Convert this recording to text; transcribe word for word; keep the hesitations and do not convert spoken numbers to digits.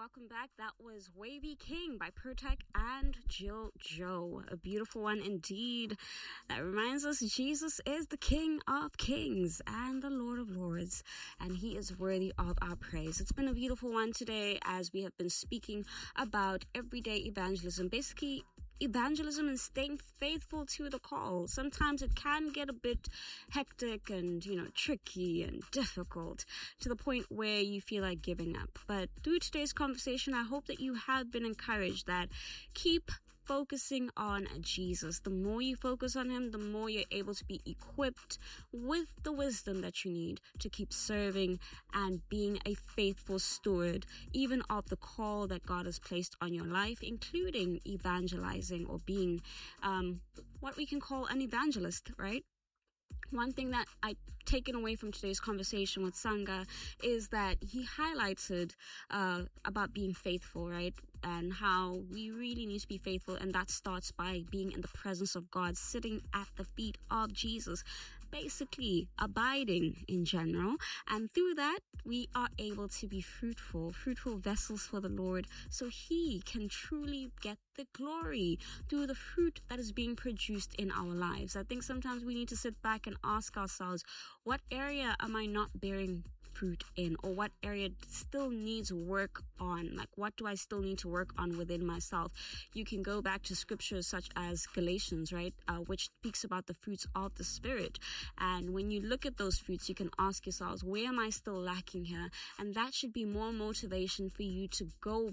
welcome back. That was Wavy King by Pertec and Jill Joe. A beautiful one indeed. That reminds us Jesus is the King of Kings and the Lord of Lords, and he is worthy of our praise. It's been a beautiful one today as we have been speaking about everyday evangelism. Basically, evangelism and staying faithful to the call. Sometimes it can get a bit hectic and, you know, tricky and difficult to the point where you feel like giving up. But through today's conversation, I hope that you have been encouraged that keep focusing on Jesus. The more you focus on him, the more you're able to be equipped with the wisdom that you need to keep serving and being a faithful steward, even of the call that God has placed on your life, including evangelizing or being um, what we can call an evangelist, right? One thing that I've taken away from today's conversation with Sangha is that he highlighted uh, about being faithful, right? And how we really need to be faithful. And that starts by being in the presence of God, sitting at the feet of Jesus, basically abiding in general. And through that, we are able to be fruitful, fruitful vessels for the Lord, so he can truly get the glory through the fruit that is being produced in our lives. I think sometimes we need to sit back and ask ourselves, what area am I not bearing fruit in, or what area still needs work on? Like, what do I still need to work on within myself? You can go back to scriptures such as Galatians, right, uh, which speaks about the fruits of the Spirit. And when you look at those fruits, you can ask yourselves, where am I still lacking here? And that should be more motivation for you to go